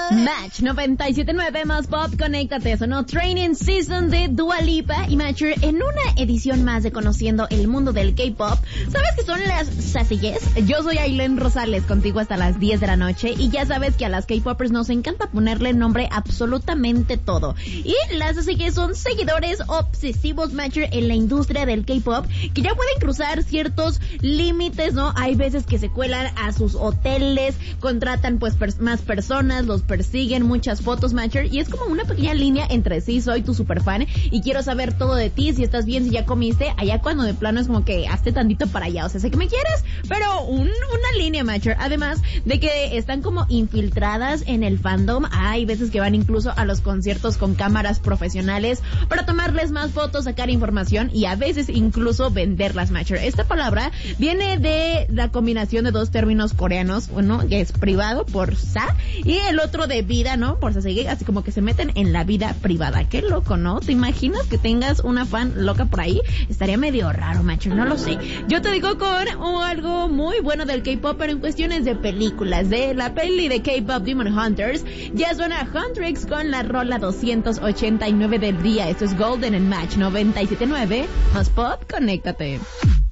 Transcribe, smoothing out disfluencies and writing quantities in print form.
Match 97.9 más pop, conéctate, sonó Training Season de Dua Lipa y Matcher en una edición más de Conociendo el Mundo del K-Pop. ¿Sabes qué son las Sassy? Yo soy Ailén Rosales, contigo hasta las 10 de la noche y ya sabes que a las K-Popers nos encanta ponerle nombre a absolutamente todo. Y las Sassy son seguidores obsesivos, Matcher, en la industria del K-Pop que ya pueden cruzar ciertos límites, ¿no? Hay veces que se cuelan a sus hoteles, contratan pues más personas, los persiguen, muchas fotos, Matcher, y es como una pequeña línea entre sí, soy tu super fan y quiero saber todo de ti, si estás bien, si ya comiste, allá cuando de plano es como que hazte tantito para allá, o sea, sé que me quieres, pero una línea, Matcher, además de que están como infiltradas en el fandom, hay veces que van incluso a los conciertos con cámaras profesionales para tomarles más fotos, sacar información y a veces incluso venderlas, Matcher. Esta palabra viene de la combinación de dos términos coreanos, uno que es privado por sa y el otro de vida, ¿no? Por seguir, así como que se meten en la vida privada. Qué loco, ¿no? ¿Te imaginas que tengas una fan loca por ahí? Estaría medio raro, macho, no lo sé. Yo te digo con algo muy bueno del K-pop, pero en cuestiones de películas, de la peli de K-pop Demon Hunters, ya suena Huntrix con la rola 289 del día. Esto es Golden en Match 97.9. Más pop, conéctate.